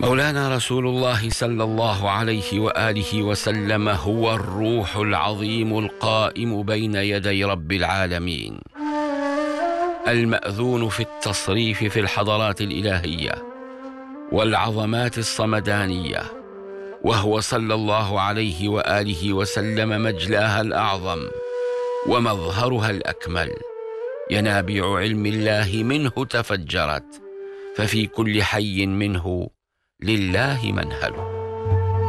مولانا رسول الله صلى الله عليه وآله وسلم هو الروح العظيم القائم بين يدي رب العالمين، المأذون في التصريف في الحضرات الإلهية والعظمات الصمدانية، وهو صلى الله عليه وآله وسلم مجلاها الأعظم ومظهرها الأكمل. ينابيع علم الله منه تفجرت، ففي كل حي منه لله منهله.